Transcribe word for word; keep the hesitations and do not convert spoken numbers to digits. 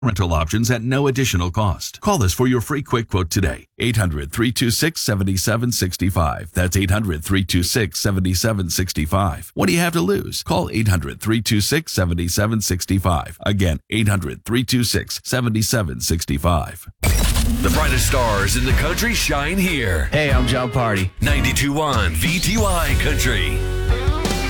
rental options at no additional cost. Call us for your free quick quote today. eight hundred, three two six, seven seven six five. That's eight hundred, three two six, seven seven six five. What do you have to lose? Call eight hundred, three two six, seven seven six five. Again, eight hundred, three two six, seven seven six five. The brightest stars in the country shine here. Hey, I'm John Party. ninety-two point one V T Y Country.